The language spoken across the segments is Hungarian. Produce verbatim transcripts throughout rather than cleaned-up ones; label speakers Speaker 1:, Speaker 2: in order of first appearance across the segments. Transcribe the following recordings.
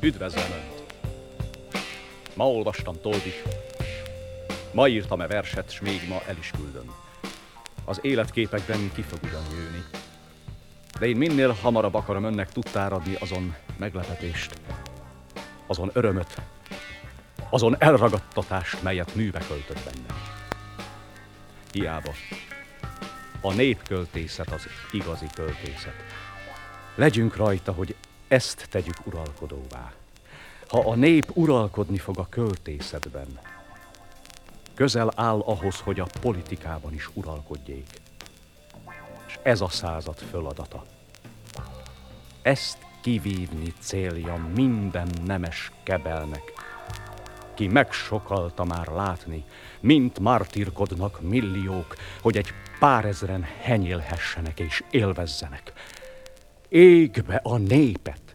Speaker 1: Üdvözlöm Önt! Ma olvastam Toldit, ma írtam-e verset, s még ma el is küldöm. Az életképekben ki fog ugyan jönni. De én minél hamarabb akarom Önnek tudtára adni azon meglepetést, azon örömöt, azon elragadtatást, melyet műve költött bennem. Hiába. A népköltészet az igazi költészet. Legyünk rajta, hogy ezt tegyük uralkodóvá. Ha a nép uralkodni fog a költészetben, közel áll ahhoz, hogy a politikában is uralkodjék. És ez a század föladata. Ezt kivívni célja minden nemes kebelnek, ki megsokalta már látni, mint mártírkodnak milliók, hogy egy pár ezren henyélhessenek és élvezzenek. Égbe a népet,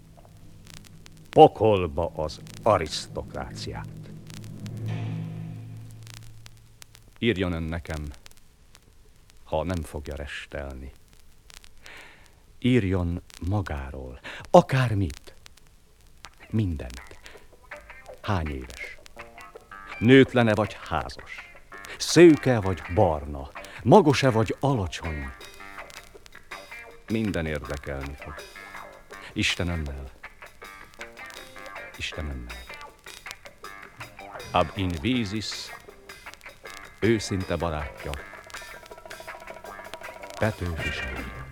Speaker 1: pokolba az arisztokráciát. Írjon Ön nekem, ha nem fogja restelni. Írjon magáról, akármit, mindent. Hány éves? Nőtlene vagy házas? Szőke vagy barna? Magos-e vagy alacsony? Minden érdekelni fog. Istenemmel. Istenemmel. Ab invisis, őszinte barátja, Petőfi Sándor.